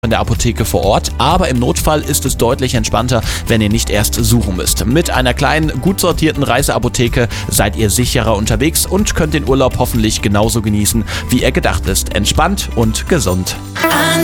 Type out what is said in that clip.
in der Apotheke vor Ort, aber im Notfall ist es deutlich entspannter, wenn ihr nicht erst suchen müsst. Mit einer kleinen, gut sortierten Reiseapotheke seid ihr sicherer unterwegs und könnt den Urlaub hoffentlich genauso genießen, wie er gedacht ist. Entspannt und gesund.